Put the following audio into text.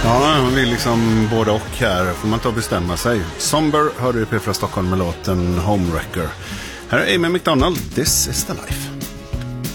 Ja, hon vill liksom både och här. Får man inte bestämma sig. Somber hörde du i P4 Stockholm med låten Homewrecker. Här är Amy McDonald, This is the life.